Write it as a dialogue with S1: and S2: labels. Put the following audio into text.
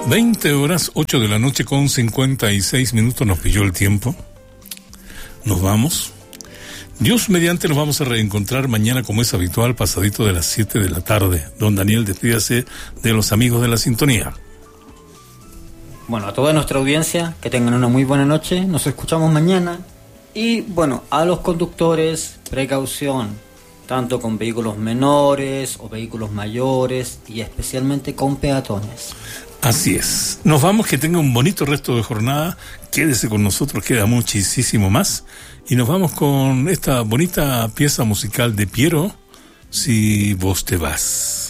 S1: 20 horas, 8 de la noche con 56 minutos nos pilló el tiempo. Nos vamos. Dios mediante nos vamos a reencontrar mañana como es habitual, pasadito de las 7 de la tarde. Don Daniel, despídase de los amigos de la sintonía.
S2: Bueno, a toda nuestra audiencia, que tengan una muy buena noche. Nos escuchamos mañana. Y bueno, a los conductores, precaución, tanto con vehículos menores o vehículos mayores y especialmente con peatones.
S1: Así es. Nos vamos, que tenga un bonito resto de jornada. Quédese con nosotros, queda muchísimo más. Y nos vamos con esta bonita pieza musical de Piero, Si vos te vas.